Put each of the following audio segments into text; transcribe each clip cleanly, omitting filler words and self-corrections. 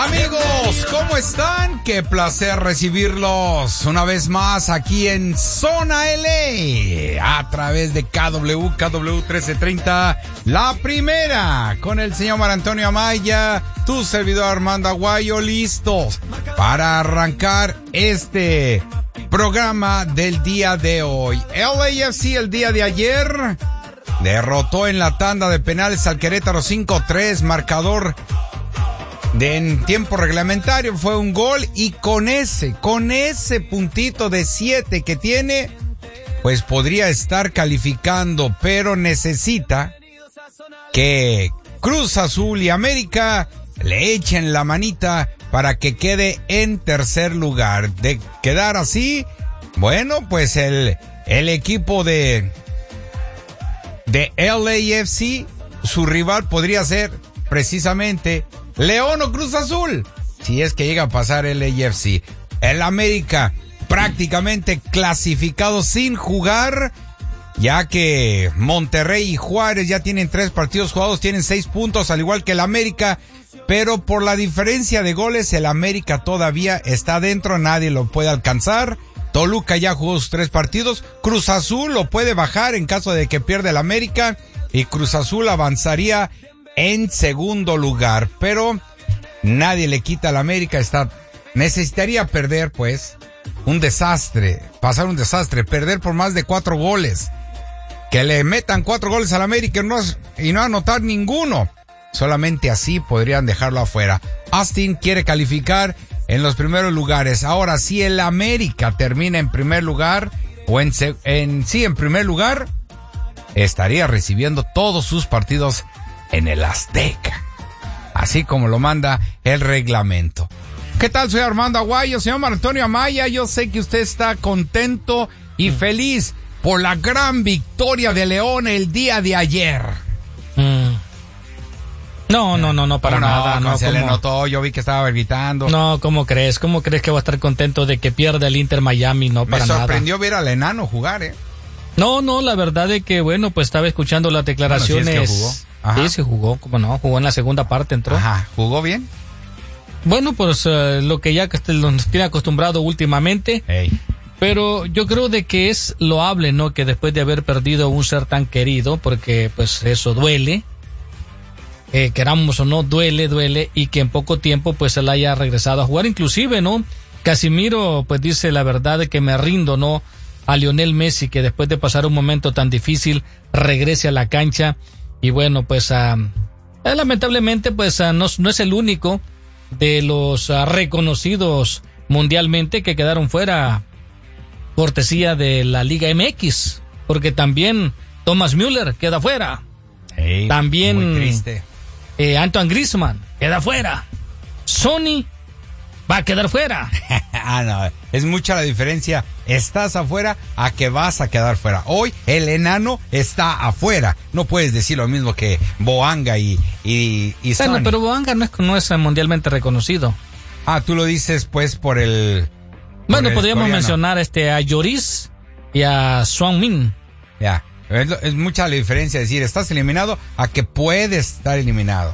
Amigos, ¿cómo están? Qué placer recibirlos una vez más aquí en Zona L a través de KW 1330, la primera, con el señor Mar Antonio Amaya, tu servidor Armando Aguayo, listos para arrancar este programa del día de hoy. LAFC el día de ayer derrotó en la tanda de penales al Querétaro 5-3, marcador en tiempo reglamentario fue un gol, y con ese puntito de 7 que tiene, pues podría estar calificando, pero necesita que Cruz Azul y América le echen la manita para que quede en tercer lugar. De quedar así, bueno, pues el equipo de LAFC, su rival podría ser precisamente León o Cruz Azul, si es que llega a pasar el LAFC. El América prácticamente clasificado sin jugar, ya que Monterrey y Juárez ya tienen 3 partidos jugados, tienen 6 puntos, al igual que el América, pero por la diferencia de goles, el América todavía está dentro, nadie lo puede alcanzar. Toluca ya jugó sus 3 partidos, Cruz Azul lo puede bajar en caso de que pierda el América, y Cruz Azul avanzaría en segundo lugar, pero nadie le quita al América. Necesitaría perder, pues, un desastre, pasar un desastre, perder por más de 4 goles, que le metan 4 goles al América y no anotar ninguno. Solamente así podrían dejarlo afuera. Austin quiere calificar en los primeros lugares. Ahora, si el América termina en primer lugar, o en primer lugar, estaría recibiendo todos sus partidos en el Azteca, así como lo manda el reglamento. ¿Qué tal? Soy Armando Aguayo, señor Mar Antonio Amaya. Yo sé que usted está contento y feliz por la gran victoria de León el día de ayer. No, para nada. No, se le notó, yo vi que estaba gritando. No, ¿cómo crees? ¿Cómo crees que va a estar contento de que pierda el Inter Miami? No, para nada. Me sorprendió ver al enano jugar, No, la verdad es que, bueno, pues estaba escuchando las declaraciones. Bueno, si es que jugó. Ajá. Sí, se jugó, ¿cómo no? Jugó en la segunda parte, entró. Ajá, ¿jugó bien? Bueno, pues lo que ya nos tiene acostumbrado últimamente. Hey. Pero yo creo de que es loable, ¿no? Que después de haber perdido un ser tan querido, porque pues eso duele, queramos o no, duele, y que en poco tiempo pues él haya regresado a jugar. Inclusive, ¿no? Casimiro pues dice la verdad de que me rindo, ¿no? A Lionel Messi, que después de pasar un momento tan difícil regrese a la cancha. Y bueno, pues lamentablemente pues no es el único de los reconocidos mundialmente que quedaron fuera, cortesía de la Liga MX, porque también Thomas Müller queda fuera. Hey, también muy triste. Antoine Griezmann queda fuera. Sonny va a quedar fuera. No, es mucha la diferencia. Estás afuera a que vas a quedar fuera. Hoy el enano está afuera. No puedes decir lo mismo que Boanga y Bueno, Sonny. pero Boanga no es mundialmente reconocido. Tú lo dices pues por el... Bueno, podríamos mencionar a Lloris y a Swan Min. Ya, es mucha la diferencia decir estás eliminado a que puedes estar eliminado.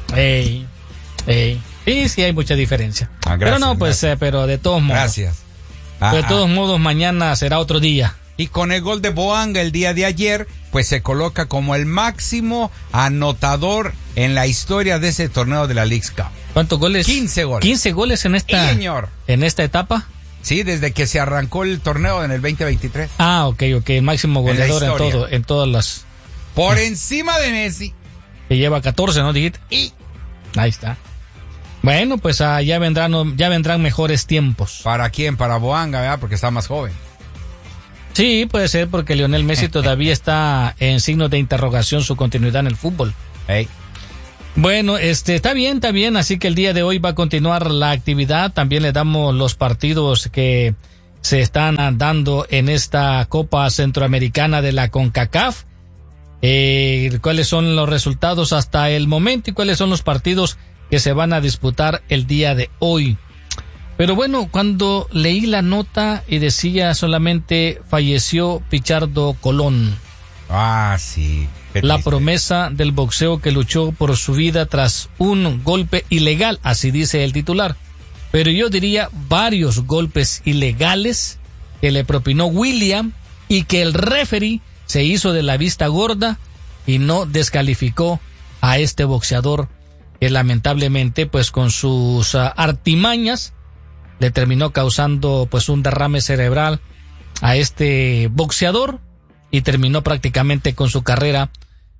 Sí, hay mucha diferencia. Gracias, pero no, pues, pero de todos modos. Gracias. De todos modos, mañana será otro día. Y con el gol de Boanga el día de ayer, pues se coloca como el máximo anotador en la historia de ese torneo de la Leagues Cup. ¿Cuántos goles? 15 goles. 15 goles en esta, señor. En esta etapa. Sí, desde que se arrancó el torneo en el 2023. Ok, el máximo goleador en todas las... Por encima de Messi. Que lleva 14, ¿no, dijiste? Y ahí está. Bueno, pues ya vendrán mejores tiempos. ¿Para quién? Para Boanga, ¿verdad? Porque está más joven. Sí, puede ser porque Lionel Messi todavía está en signo de interrogación su continuidad en el fútbol. Hey. Bueno, está bien, así que el día de hoy va a continuar la actividad. También le damos los partidos que se están dando en esta Copa Centroamericana de la CONCACAF. Cuáles son los resultados hasta el momento y cuáles son los partidos que se van a disputar el día de hoy. Pero bueno, cuando leí la nota y decía solamente falleció Pichardo Colón. Sí. La promesa del boxeo que luchó por su vida tras un golpe ilegal, así dice el titular. Pero yo diría varios golpes ilegales que le propinó William y que el referee se hizo de la vista gorda y no descalificó a este boxeador que lamentablemente pues con sus artimañas le terminó causando pues un derrame cerebral a este boxeador y terminó prácticamente con su carrera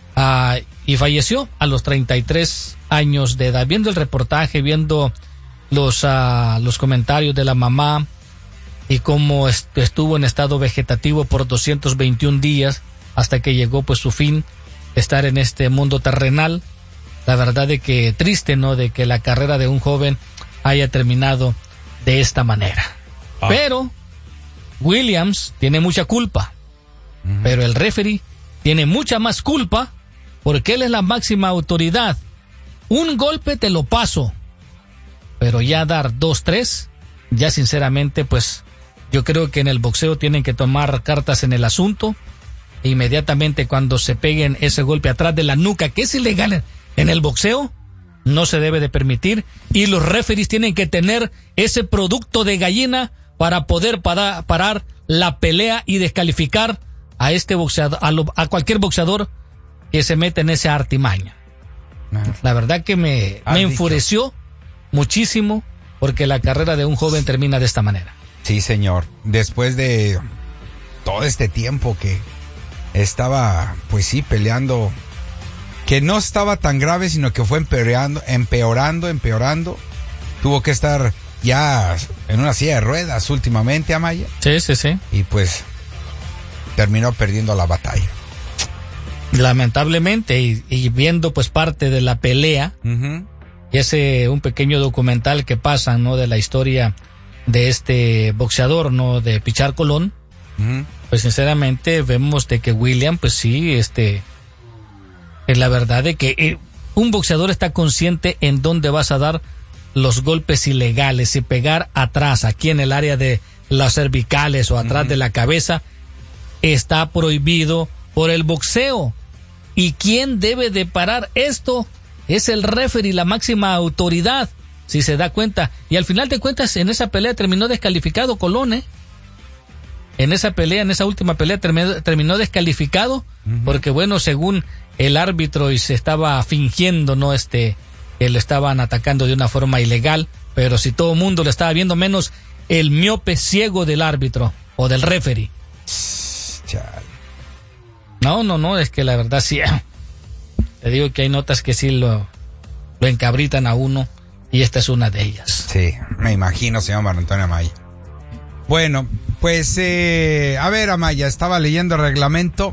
y falleció a los 33 años de edad. Viendo el reportaje, viendo los comentarios de la mamá y cómo estuvo en estado vegetativo por 221 días hasta que llegó pues su fin, estar en este mundo terrenal, la verdad de que triste, ¿no? De que la carrera de un joven haya terminado de esta manera. Pero Williams tiene mucha culpa, pero el referee tiene mucha más culpa porque él es la máxima autoridad. Un golpe te lo paso, pero ya dar 2, 3, ya sinceramente pues yo creo que en el boxeo tienen que tomar cartas en el asunto e inmediatamente cuando se peguen ese golpe atrás de la nuca, que es ilegal en el boxeo, no se debe de permitir, y los referees tienen que tener ese producto de gallina para poder parar la pelea y descalificar a este boxeador, a cualquier boxeador que se mete en esa artimaña. La verdad que me enfureció muchísimo porque la carrera de un joven termina de esta manera. Sí, señor. Después de todo este tiempo que estaba, pues sí, peleando, que no estaba tan grave, sino que fue empeorando. Tuvo que estar ya en una silla de ruedas últimamente, Amaya. Sí. Y pues terminó perdiendo la batalla. Lamentablemente, y viendo pues parte de la pelea, y un pequeño documental que pasan, ¿no? De la historia de este boxeador, ¿no? De Pichar Colón, pues sinceramente vemos de que William, pues sí, es la verdad de que un boxeador está consciente en dónde vas a dar los golpes ilegales y pegar atrás, aquí en el área de las cervicales o atrás de la cabeza, está prohibido por el boxeo. ¿Y quién debe de parar esto? Es el referee, la máxima autoridad, si se da cuenta. Y al final de cuentas, en esa pelea terminó descalificado Colón, ¿eh? En esa última pelea terminó descalificado, porque bueno, según el árbitro y se estaba fingiendo, ¿no? Que lo estaban atacando de una forma ilegal, pero si todo el mundo lo estaba viendo, menos el miope ciego del árbitro o del referee. Chale. No, es que la verdad sí, te digo que hay notas que sí lo encabritan a uno, y esta es una de ellas. Sí, me imagino, señor Marco Antonio Amaya. Bueno, pues, a ver, Amaya, estaba leyendo el reglamento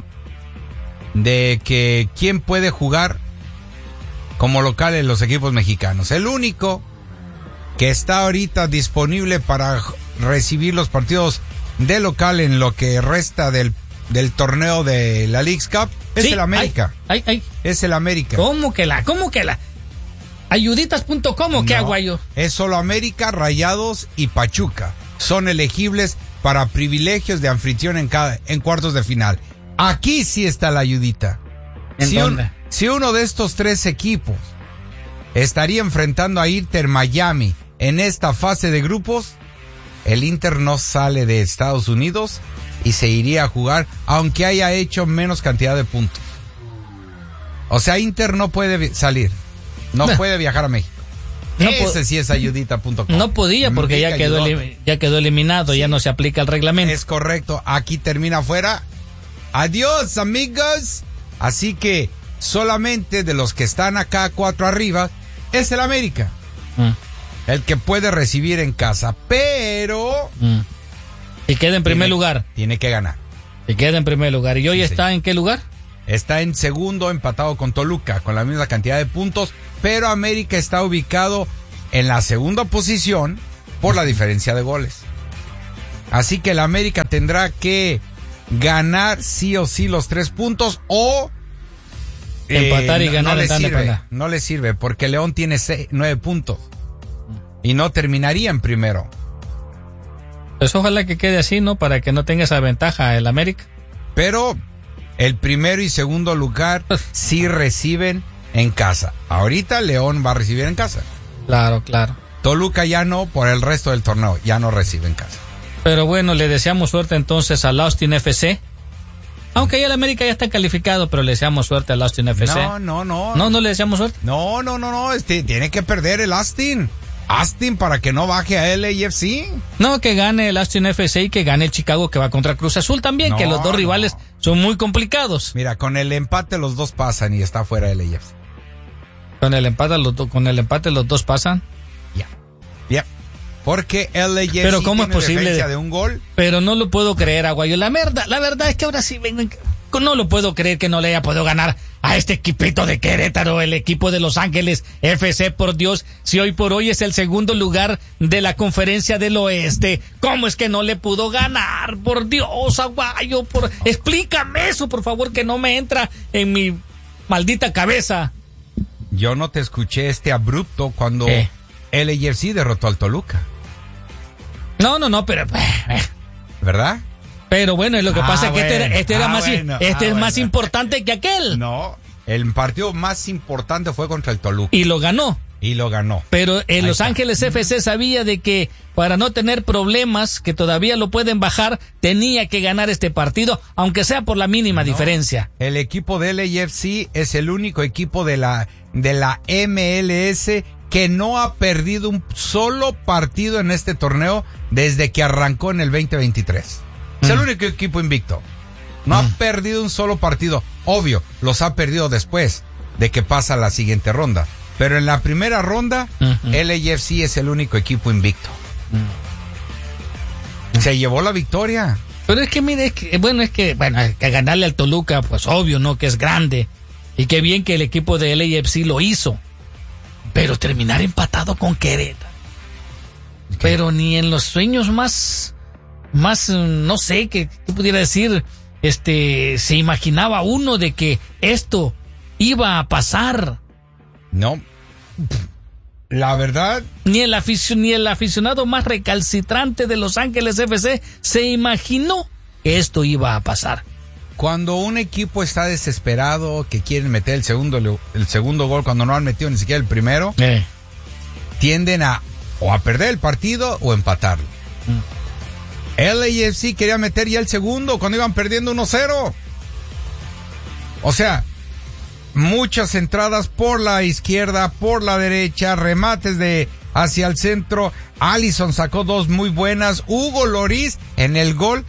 de que quién puede jugar como local en los equipos mexicanos. El único que está ahorita disponible para recibir los partidos de local en lo que resta del torneo de la Leagues Cup es el América. Es el América. ¿Cómo que la? Ayuditas.com, ¿o qué hago yo? Es solo América, Rayados y Pachuca. Son elegibles para privilegios de anfitrión en cuartos de final. Aquí sí está la ayudita. Si uno de estos 3 equipos estaría enfrentando a Inter Miami en esta fase de grupos, el Inter no sale de Estados Unidos y se iría a jugar aunque haya hecho menos cantidad de puntos. O sea, Inter no puede salir, no puede viajar a México. Ese sí es ayudita.com. No podía porque ya quedó eliminado, sí. Ya no se aplica el reglamento. Es correcto, aquí termina fuera. Adiós, amigos. Así que solamente de los que están acá 4 arriba es el América. El que puede recibir en casa, pero y queda en primer lugar. Tiene que ganar. Y queda en primer lugar. ¿Y hoy está en qué lugar? Está en segundo, empatado con Toluca, con la misma cantidad de puntos, pero América está ubicado en la segunda posición por la diferencia de goles. Así que el América tendrá que ganar sí o sí los 3 puntos o empatar y ganar. No le sirve porque León tiene 9 puntos y no terminaría en primero. Pues ojalá que quede así, ¿no? Para que no tenga esa ventaja el América. Pero el primero y segundo lugar sí reciben en casa. Ahorita León va a recibir en casa. Claro, claro. Toluca ya no, por el resto del torneo, ya no recibe en casa. Pero bueno, le deseamos suerte entonces al Austin FC. Aunque ya el América ya está calificado, pero le deseamos suerte al Austin FC. No le deseamos suerte. No, tiene que perder el Austin para que no baje a LAFC. No, que gane el Austin FC y que gane el Chicago, que va contra Cruz Azul también, que los dos rivales son muy complicados. Mira, con el empate los dos pasan y está fuera el LAFC. Con el empate los dos pasan. Ya. Porque LAFC pero ¿cómo tiene es posible de un gol? Pero no lo puedo creer, Aguayo. La verdad es que ahora sí no lo puedo creer que no le haya podido ganar a este equipito de Querétaro, el equipo de Los Ángeles FC, por Dios, si hoy por hoy es el segundo lugar de la Conferencia del Oeste. ¿Cómo es que no le pudo ganar? Por Dios, Aguayo, explícame eso, por favor, que no me entra en mi maldita cabeza. Yo no te escuché abrupto cuando LAFC derrotó al Toluca. No, pero... ¿Verdad? Pero bueno, lo que pasa es que este es más importante que aquel. No, el partido más importante fue contra el Toluca. Y lo ganó. Pero Los Ángeles FC sabía de que para no tener problemas, que todavía lo pueden bajar, tenía que ganar este partido, aunque sea por la mínima diferencia. El equipo del LAFC es el único equipo de la MLS que no ha perdido un solo partido en este torneo desde que arrancó en el 2023. Es el único equipo invicto. No ha perdido un solo partido. Obvio, los ha perdido después de que pasa la siguiente ronda. Pero en la primera ronda, LAFC es el único equipo invicto. Se llevó la victoria. Pero es que, mire, que ganarle al Toluca, pues obvio, ¿no? Que es grande. Y qué bien que el equipo de LAFC lo hizo. Pero terminar empatado con Querétaro. Pero ni en los sueños más, no sé, qué pudiera decir, se imaginaba uno de que esto iba a pasar. No, la verdad. Ni el aficionado más recalcitrante de Los Ángeles FC se imaginó que esto iba a pasar. Cuando un equipo está desesperado, que quieren meter el segundo gol cuando no han metido ni siquiera el primero, tienden a perder el partido o empatarlo. LAFC quería meter ya el segundo cuando iban perdiendo 1-0. O sea, muchas entradas por la izquierda, por la derecha, remates hacia el centro. Alisson sacó dos muy buenas. Hugo Lloris en el gol,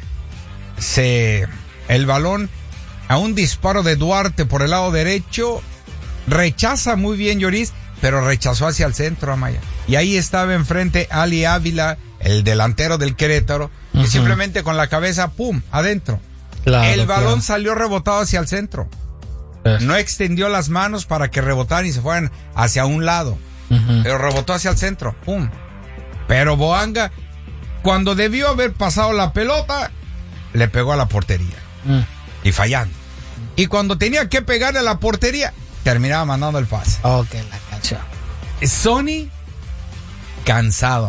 el balón a un disparo de Duarte por el lado derecho, rechaza muy bien Lloris, pero rechazó hacia el centro, Amaya. Y ahí estaba enfrente Ali Ávila, el delantero del Querétaro, que simplemente con la cabeza, ¡pum!, adentro. El balón salió rebotado hacia el centro. No extendió las manos para que rebotaran y se fueran hacia un lado, pero rebotó hacia el centro, ¡pum! Pero Boanga, cuando debió haber pasado la pelota, le pegó a la portería. Y fallando. Y cuando tenía que pegarle a la portería, terminaba mandando el pase. Ok, la canción. Sony, cansado.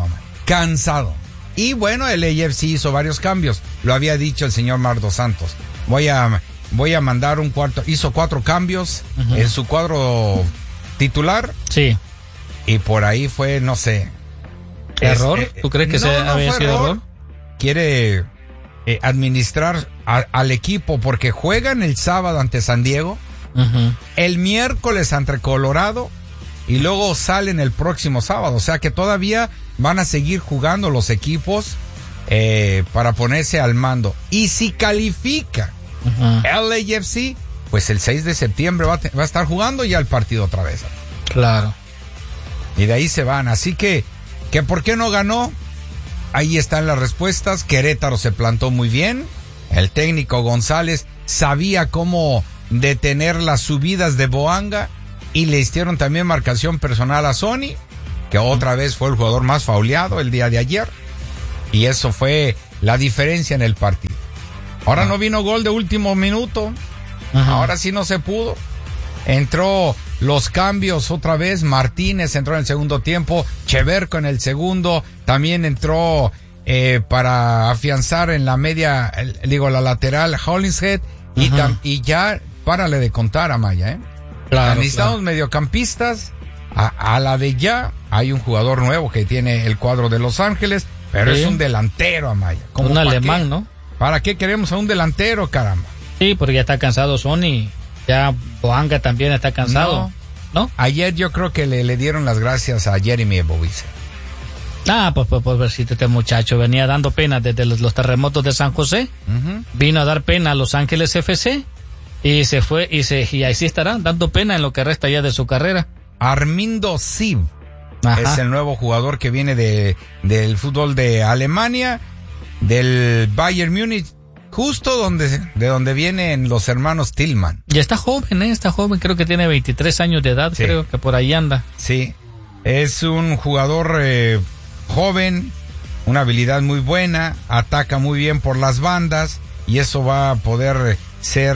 Y bueno, el AFC hizo varios cambios. Lo había dicho el señor Mardo Santos. Voy a mandar hizo 4 cambios en su cuadro titular. Sí. Y por ahí fue, no sé. ¿Error? ¿Tú crees que había sido error? Quiere administrar al equipo porque juegan el sábado ante San Diego, el miércoles ante Colorado y luego salen el próximo sábado. O sea que todavía van a seguir jugando los equipos para ponerse al mando. Y si califica LAFC, pues el 6 de septiembre va a estar jugando ya el partido otra vez. Claro. Y de ahí se van. Así que ¿por qué no ganó? Ahí están las respuestas. Querétaro se plantó muy bien. El técnico González sabía cómo detener las subidas de Boanga y le hicieron también marcación personal a Sony, que otra vez fue el jugador más fauleado el día de ayer. Y eso fue la diferencia en el partido. Ahora no vino gol de último minuto. Ahora sí no se pudo. Entró los cambios otra vez. Martínez entró en el segundo tiempo. Cheverco en el segundo. También entró para afianzar en la media, la lateral, Hollingshead. Y ya, párale de contar, Amaya, ¿eh? Claro, necesitamos mediocampistas. A la de ya, hay un jugador nuevo que tiene el cuadro de Los Ángeles, pero es un delantero, Amaya. Un alemán, ¿no? ¿Para qué queremos a un delantero, caramba? Sí, porque ya está cansado Sony. Ya Boanga también está cansado. ¿No? Ayer yo creo que le dieron las gracias a Jeremy Ebobisse. Pues versito, este muchacho venía dando pena desde los terremotos de San José. Vino a dar pena a Los Ángeles FC y se fue y ahí sí estará dando pena en lo que resta ya de su carrera. Armindo Siv es el nuevo jugador que viene del fútbol de Alemania, del Bayern Múnich, justo de donde vienen los hermanos Tillman. Y está joven, creo que tiene 23 años de edad, creo que por ahí anda. Sí, es un jugador joven, una habilidad muy buena, ataca muy bien por las bandas y eso va a poder ser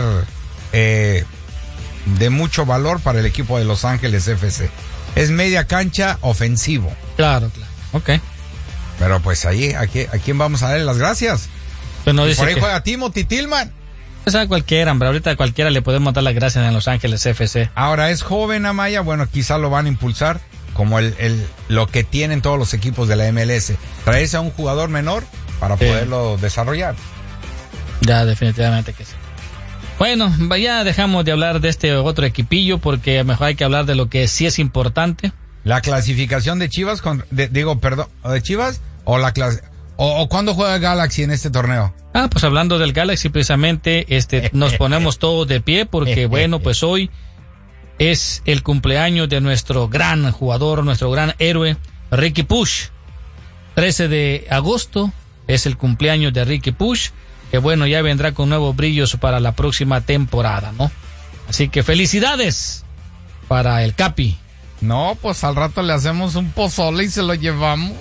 de mucho valor para el equipo de Los Ángeles FC. Es media cancha ofensivo. Claro. Ok. Pero pues ahí, ¿a quién vamos a darle las gracias? Pues no dice por ahí juega Timothy Tillman. Pues a cualquiera, hombre, ahorita a cualquiera le podemos dar las gracias en Los Ángeles FC. Ahora es joven, Amaya, bueno, quizá lo van a impulsar como lo que tienen todos los equipos de la MLS. Traerse a un jugador menor para poderlo desarrollar. Ya, definitivamente que sí. Bueno, ya dejamos de hablar de este otro equipillo porque mejor hay que hablar de lo que sí es importante. La clasificación de Chivas, de Chivas o la clase... ¿O cuándo juega Galaxy en este torneo? Pues hablando del Galaxy, precisamente, nos ponemos todos de pie porque, bueno, pues hoy es el cumpleaños de nuestro gran jugador, nuestro gran héroe, Riqui Puig. 13 de agosto es el cumpleaños de Riqui Puig, que bueno, ya vendrá con nuevos brillos para la próxima temporada, ¿no? Así que felicidades para el Capi. No, pues al rato le hacemos un pozole y se lo llevamos.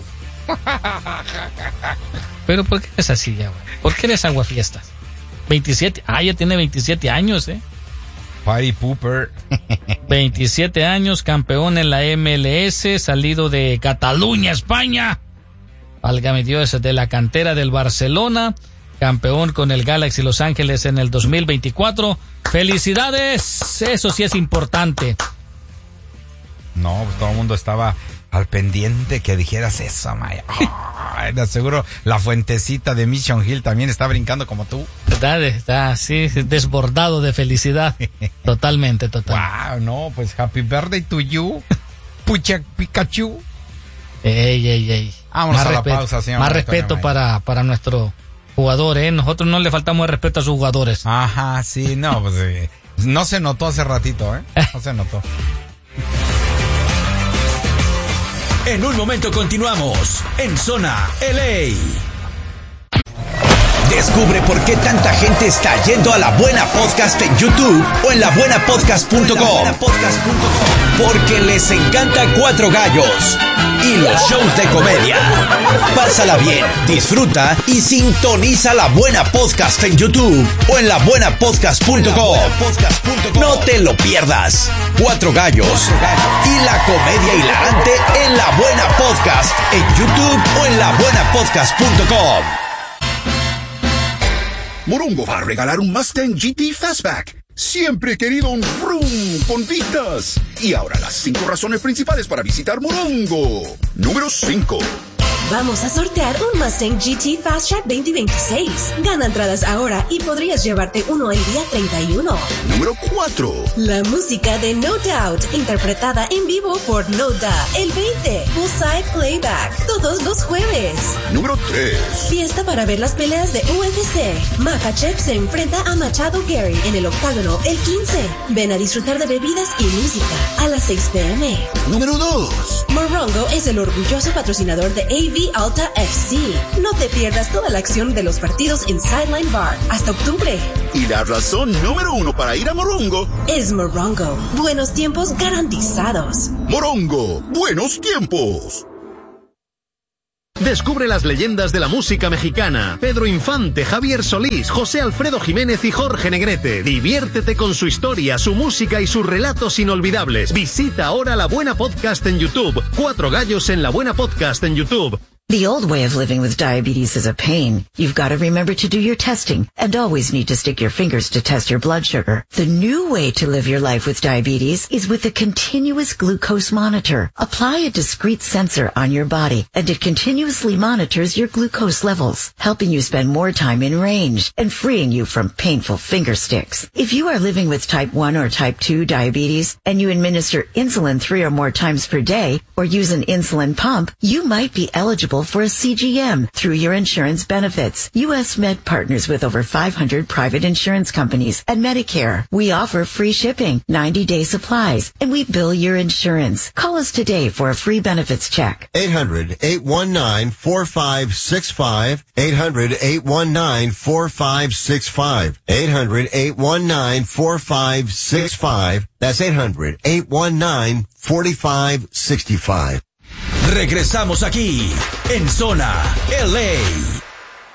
Pero ¿por qué eres así ya, güey? ¿Por qué eres aguafiestas? 27, ya tiene 27 años, Party Pooper. 27 años, campeón en la MLS, salido de Cataluña, España. Válgame Dios, de la cantera del Barcelona, campeón con el Galaxy Los Ángeles en el 2024. ¡Felicidades! Eso sí es importante. No, pues todo el mundo estaba al pendiente que dijeras eso, Maya. De seguro la fuentecita de Mission Hill también está brincando como tú. Está así, desbordado de felicidad. Totalmente. Wow, no, pues happy birthday to you, Pucha Pikachu. Ey. Vámonos a la pausa, señor. Más respeto para nuestro jugador, Nosotros no le faltamos el respeto a sus jugadores. Ajá, sí, no, pues no se notó hace ratito, No se notó. En un momento continuamos en Zona LA. Descubre por qué tanta gente está yendo a La Buena Podcast en YouTube o en labuenapodcast.com. Porque les encanta Cuatro Gallos y los shows de comedia. Pásala bien, disfruta y sintoniza La Buena Podcast en YouTube o en labuenapodcast.com. No te lo pierdas. Cuatro Gallos y la comedia hilarante en La Buena Podcast en YouTube o en labuenapodcast.com. Morongo va a regalar un Mustang GT Fastback. Siempre he querido un Vroom con vistas. Y ahora las 5 razones principales para visitar Morongo. Número 5. Vamos a sortear un Mustang GT Fast Track 2026. Gana entradas ahora y podrías llevarte uno el día 31. Número 4. La música de No Doubt, interpretada en vivo por No Doubt, el 20. Poolside Playback, todos los jueves. Número 3. Fiesta para ver las peleas de UFC. Makhachev se enfrenta a Machado Gary en el octágono el 15. Ven a disfrutar de bebidas y música a las 6 p.m. Número 2. Morongo es el orgulloso patrocinador de AV Alta FC. No te pierdas toda la acción de los partidos en Sideline Bar hasta octubre. Y la razón número 1 para ir a Morongo es Morongo. Buenos tiempos garantizados. Morongo, buenos tiempos. Descubre las leyendas de la música mexicana. Pedro Infante, Javier Solís, José Alfredo Jiménez y Jorge Negrete. Diviértete con su historia, su música y sus relatos inolvidables. Visita ahora La Buena Podcast en YouTube. Cuatro Gallos en La Buena Podcast en YouTube. The old way of living with diabetes is a pain. You've got to remember to do your testing and always need to stick your fingers to test your blood sugar. The new way to live your life with diabetes is with a continuous glucose monitor. Apply a discrete sensor on your body and it continuously monitors your glucose levels, helping you spend more time in range and freeing you from painful finger sticks. If you are living with type 1 or type 2 diabetes and you administer insulin 3 or more times per day or use an insulin pump, you might be eligible for a CGM through your insurance benefits. U.S. Med partners with over 500 private insurance companies and Medicare. We offer free shipping, 90-day supplies, and we bill your insurance. Call us today for a free benefits check. 800-819-4565. 800-819-4565. 800-819-4565. That's 800-819-4565. Regresamos aquí en Zona LA.